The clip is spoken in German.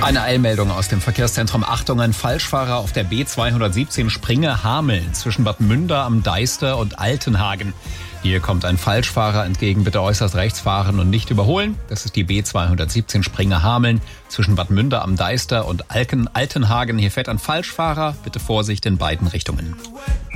Eine Eilmeldung aus dem Verkehrszentrum. Achtung, ein Falschfahrer auf der B217 Springe-Hameln zwischen Bad Münder am Deister und Altenhagen. Hier kommt ein Falschfahrer entgegen. Bitte äußerst rechts fahren und nicht überholen. Das ist die B217 Springe-Hameln zwischen Bad Münder am Deister und Altenhagen. Hier fährt ein Falschfahrer. Bitte Vorsicht in beiden Richtungen.